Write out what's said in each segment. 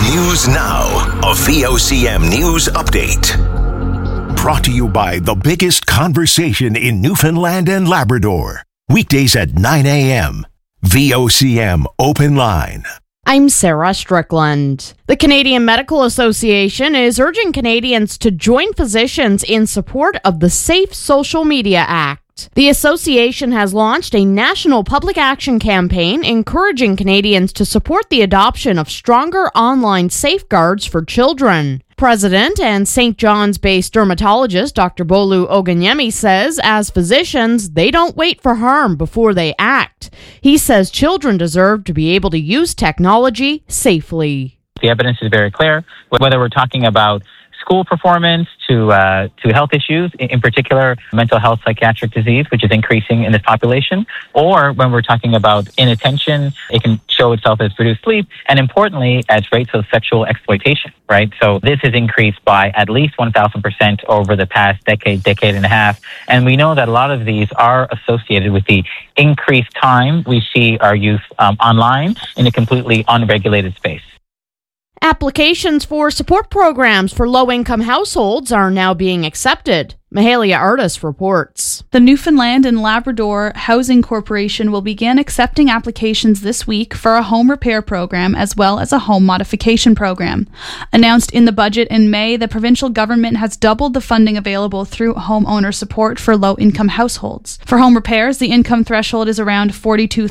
News Now, a VOCM News Update. Brought to you by the biggest conversation in Newfoundland and Labrador. Weekdays at 9 a.m. VOCM Open Line. I'm Sarah Strickland. The Canadian Medical Association is urging Canadians to join physicians in support of the Safe Social Media Act. The association has launched a national public action campaign encouraging Canadians to support the adoption of stronger online safeguards for children. President and St. John's-based dermatologist Dr. Bolu Oganyemi says, as physicians, they don't wait for harm before they act. He says children deserve to be able to use technology safely. The evidence is very clear, whether we're talking about school performance to health issues, in particular mental health, psychiatric disease, which is increasing in this population, or when we're talking about inattention, it can show itself as reduced sleep, and importantly, as rates of sexual exploitation, right? So this has increased by at least 1,000% over the past decade and a half, and we know that a lot of these are associated with the increased time we see our youth online in a completely unregulated space. Applications for support programs for low-income households are now being accepted. Mahalia Artis reports. The Newfoundland and Labrador Housing Corporation will begin accepting applications this week for a home repair program as well as a home modification program. Announced in the budget in May, the provincial government has doubled the funding available through homeowner support for low-income households. For home repairs, the income threshold is around $42,000,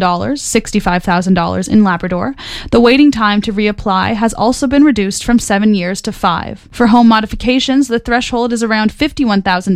$65,000 in Labrador. The waiting time to reapply has also been reduced from 7 years to 5. For home modifications, the threshold is around $51,000,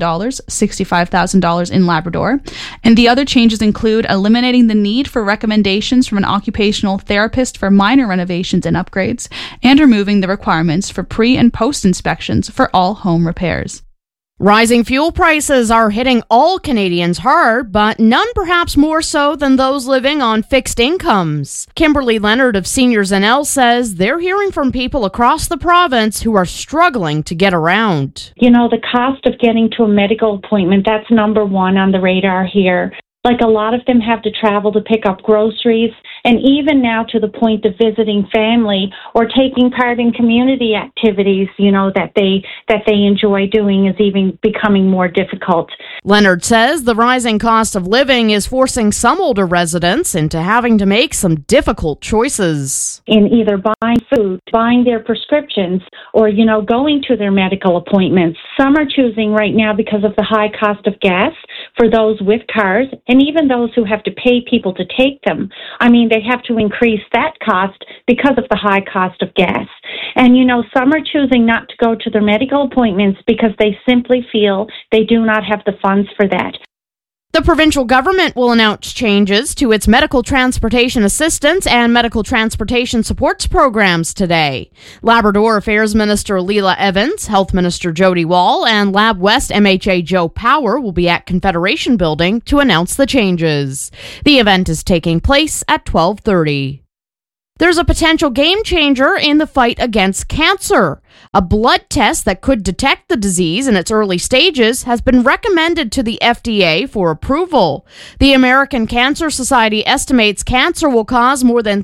$65,000 in Labrador. And the other changes include eliminating the need for recommendations from an occupational therapist for minor renovations and upgrades, and removing the requirements for pre- and post-inspections for all home repairs. Rising fuel prices are hitting all Canadians hard, but none perhaps more so than those living on fixed incomes. Kimberly Leonard of Seniors NL says they're hearing from people across the province who are struggling to get around. You know, the cost of getting to a medical appointment, that's number one on the radar here. Like, a lot of them have to travel to pick up groceries, and even now to the point of visiting family or taking part in community activities, you know, that they enjoy doing is even becoming more difficult. Leonard says the rising cost of living is forcing some older residents into having to make some difficult choices. In either buying food, buying their prescriptions, or, you know, going to their medical appointments. Some are choosing right now because of the high cost of gas for those with cars, and even those who have to pay people to take them. I mean, they have to increase that cost because of the high cost of gas. And, you know, some are choosing not to go to their medical appointments because they simply feel they do not have the funds for that. The provincial government will announce changes to its medical transportation assistance and medical transportation supports programs today. Labrador Affairs Minister Leela Evans, Health Minister Jody Wall, and Lab West MHA Joe Power will be at Confederation Building to announce the changes. The event is taking place at 12:30. There's a potential game changer in the fight against cancer. A blood test that could detect the disease in its early stages has been recommended to the FDA for approval. The American Cancer Society estimates cancer will cause more than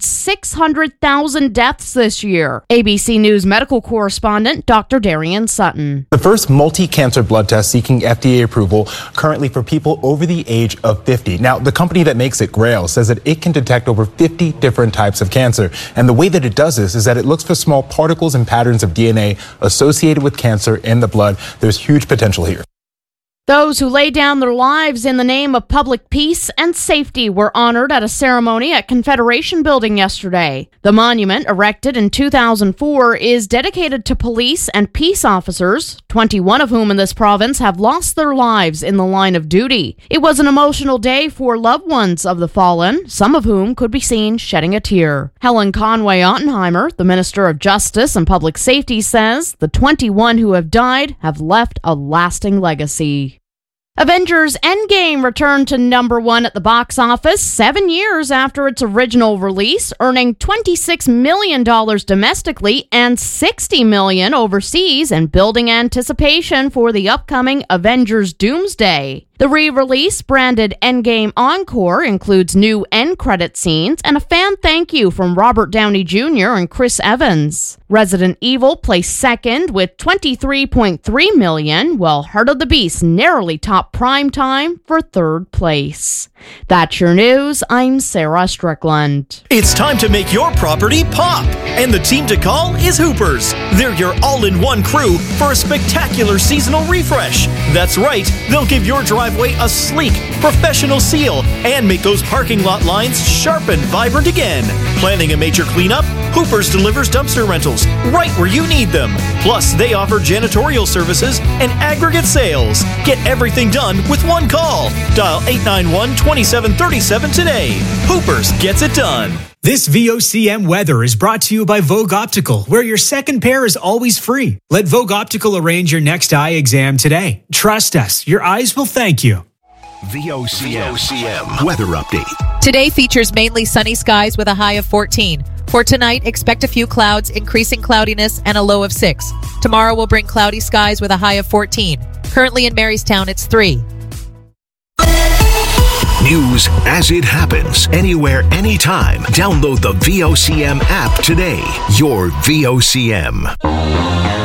600,000 deaths this year. ABC News medical correspondent Dr. Darian Sutton. The first multi-cancer blood test seeking FDA approval currently for people over the age of 50. Now, the company that makes it, Grail, says that it can detect over 50 different types of cancer. And the way that it does this is that it looks for small particles and patterns of DNA associated with cancer in the blood. There's huge potential here. Those who lay down their lives in the name of public peace and safety were honored at a ceremony at Confederation Building yesterday. The monument, erected in 2004, is dedicated to police and peace officers, 21 of whom in this province have lost their lives in the line of duty. It was an emotional day for loved ones of the fallen, some of whom could be seen shedding a tear. Helen Conway-Ottenheimer, the Minister of Justice and Public Safety, says the 21 who have died have left a lasting legacy. Avengers Endgame returned to number one at the box office 7 years after its original release, earning $26 million domestically and $60 million overseas and building anticipation for the upcoming Avengers Doomsday. The re-release, branded Endgame Encore, includes new end credit scenes and a fan thank you from Robert Downey Jr. and Chris Evans. Resident Evil placed second with $23.3 million, while Heart of the Beast narrowly topped Primetime for third place. That's your news. I'm Sarah Strickland. It's time to make your property pop, and the team to call is Hoopers. They're your all-in-one crew for a spectacular seasonal refresh. That's right, they'll give your driveway a sleek, professional seal and make those parking lot lines sharp and vibrant again. Planning a major cleanup? Hoopers delivers dumpster rentals right where you need them. Plus, they offer janitorial services and aggregate sales. Get everything done with one call. Dial 891-2737 today. Hoopers gets it done. This VOCM weather is brought to you by Vogue Optical, where your second pair is always free. Let Vogue Optical arrange your next eye exam today. Trust us, your eyes will thank you. VOCM weather update. Today features mainly sunny skies with a high of 14. For tonight, expect a few clouds, increasing cloudiness, and a low of 6. Tomorrow will bring cloudy skies with a high of 14. Currently in Marystown, it's 3. News as it happens, anywhere, anytime. Download the VOCM app today. Your VOCM.